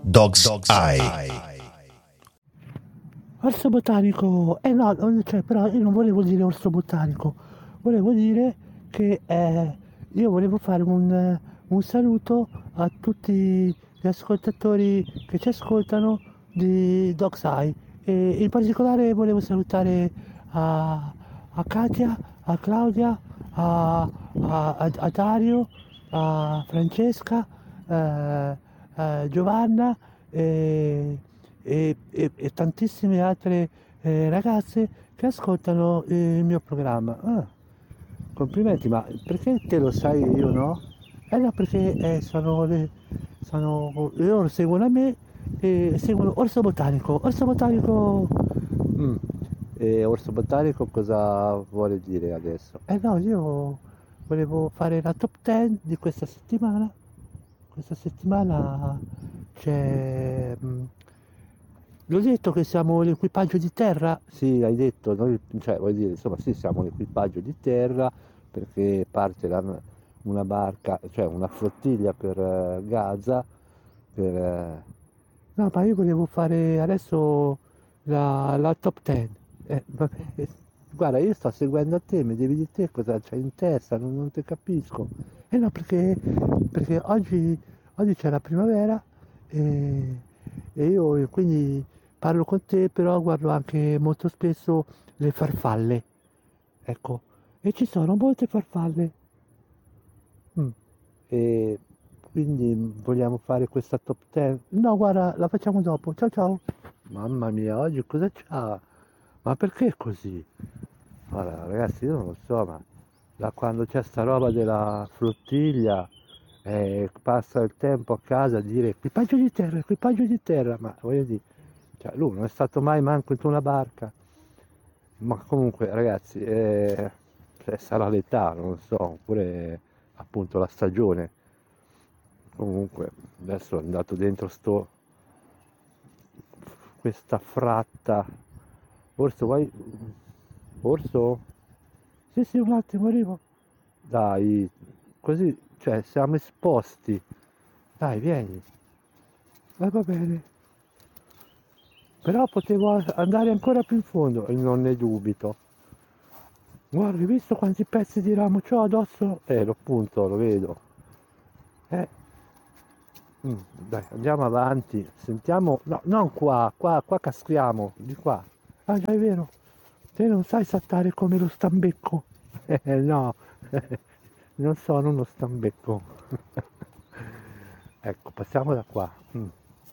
Dog's Eye. Orso botanico, no, cioè, però io non volevo dire orso botanico, volevo dire che io volevo fare un saluto a tutti gli ascoltatori che ci ascoltano di Dog's Eye, e in particolare volevo salutare a Katia, a Claudia, a Dario, a Francesca, Giovanna e tantissime altre ragazze che ascoltano il mio programma. Complimenti, ma perché te lo sai e io no? No, perché loro seguono me e seguono Orso Botanico. Orso Botanico. Mm. E Orso Botanico cosa vuole dire adesso? No, io volevo fare la top 10 di questa settimana. Questa settimana c'è. L'ho detto che siamo l'equipaggio di terra? Sì, hai detto, noi, cioè, vuol dire, insomma, sì, siamo l'equipaggio di terra perché parte una barca, cioè una flottiglia per Gaza, per... No, ma io volevo fare adesso la top 10. Vabbè. Guarda, io sto seguendo te, mi devi dire te cosa c'hai in testa, non ti capisco. No, perché oggi c'è la primavera e io quindi parlo con te, però guardo anche molto spesso le farfalle. Ecco, e ci sono molte farfalle. E quindi vogliamo fare questa top 10? No, guarda, la facciamo dopo. Ciao ciao. Mamma mia, oggi cosa c'ha? Ma perché così? Allora, ragazzi, io non lo so, ma da quando c'è sta roba della flottiglia passa il tempo a casa a dire equipaggio di terra, ma voglio dire, cioè, lui non è stato mai manco in una barca. Ma comunque, ragazzi, sarà l'età, non lo so, oppure appunto la stagione. Comunque, adesso è andato dentro questa fratta. Orso, vai? Orso? Sì, un attimo, arrivo. Dai, così, cioè, siamo esposti. Dai, vieni. Va bene. Però potevo andare ancora più in fondo. E non ne dubito. Guarda, hai visto quanti pezzi di ramo c'ho addosso? Lo vedo. Dai, andiamo avanti. Sentiamo. No, non qua caschiamo, di qua. Ah, già è vero. Te non sai saltare come lo stambecco. No, non sono uno stambecco. Ecco, passiamo da qua.